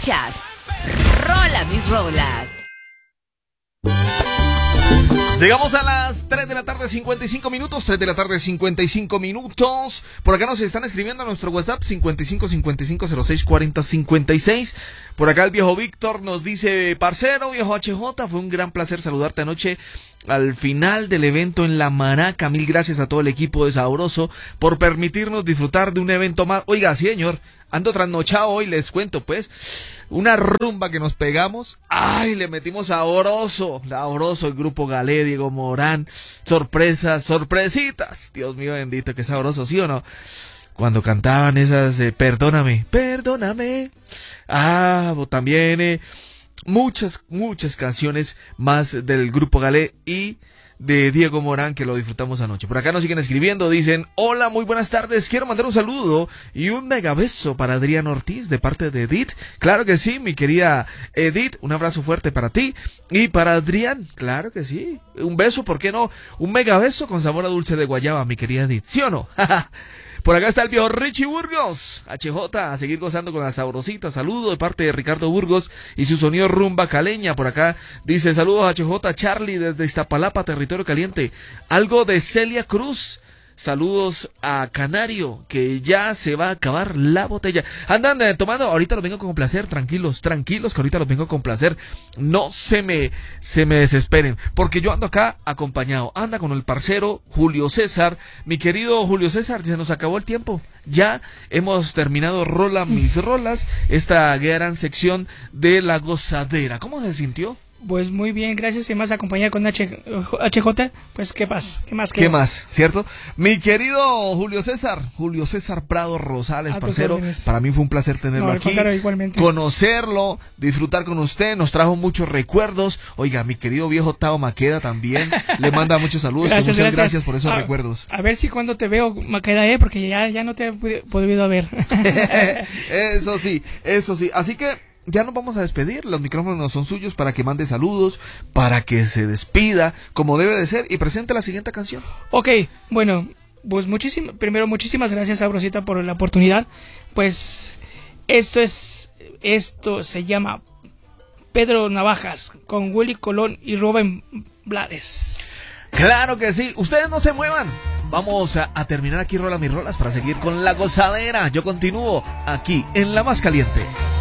Escuchas Rola Mis Rolas. Llegamos a las 3 de la tarde, 55 minutos. 3 de la tarde, 55 minutos. Por acá nos están escribiendo a nuestro WhatsApp 55 55 06 40 56. Por acá el viejo Víctor nos dice: parcero, viejo HJ, fue un gran placer saludarte anoche al final del evento en La Maraca. Mil gracias a todo el equipo de Sabroso por permitirnos disfrutar de un evento más. Oiga, señor, ando trasnochado hoy, les cuento pues. Una rumba que nos pegamos. Ay, le metimos sabroso, el grupo Galé, Diego Morán. Sorpresas, sorpresitas. Dios mío bendito, qué sabroso, ¿sí o no? Cuando cantaban esas perdóname, perdóname. También muchas canciones más del grupo Galé y de Diego Morán, que lo disfrutamos anoche. Por acá nos siguen escribiendo, dicen: hola, muy buenas tardes, quiero mandar un saludo y un mega beso para Adrián Ortiz de parte de Edith. Claro que sí, mi querida Edith, un abrazo fuerte para ti y para Adrián, claro que sí, un beso, ¿por qué no? Un mega beso con sabor a dulce de guayaba, mi querida Edith, ¿sí o no? Por acá está el viejo Richie Burgos, HJ, a seguir gozando con la sabrosita. Saludo de parte de Ricardo Burgos y su sonido rumba caleña. Por acá dice: saludos HJ, Charlie desde Iztapalapa, territorio caliente. Algo de Celia Cruz. Saludos a Canario, que ya se va a acabar la botella. Andan tomando, ahorita los vengo a complacer, tranquilos, que ahorita los vengo a complacer. No se me desesperen, porque yo ando acá acompañado. Anda con el parcero Julio César. Mi querido Julio César, se nos acabó el tiempo. Ya hemos terminado Rola Mis Rolas, esta gran sección de la gozadera. ¿Cómo se sintió? Pues muy bien, gracias. Y más acompañada con HJ, pues qué más, ¿cierto? Mi querido Julio César Prado Rosales, parcero, para mí fue un placer tenerlo aquí, igualmente. Conocerlo, disfrutar con usted, nos trajo muchos recuerdos. Oiga, mi querido viejo Tao Maqueda también le manda muchos saludos. Muchas gracias por esos recuerdos. A ver si cuando te veo, Maqueda, porque ya no te he podido ver. Eso sí, así que ya nos vamos a despedir, los micrófonos son suyos para que mande saludos, para que se despida como debe de ser y presente la siguiente canción. Ok, bueno, pues muchísimas gracias, Sabrosita, por la oportunidad. Pues esto se llama Pedro Navajas con Willy Colón y Rubén Blades. Claro que sí, ustedes no se muevan. Vamos a terminar aquí Rola Mis Rolas para seguir con la gozadera. Yo continúo aquí en La Más Caliente.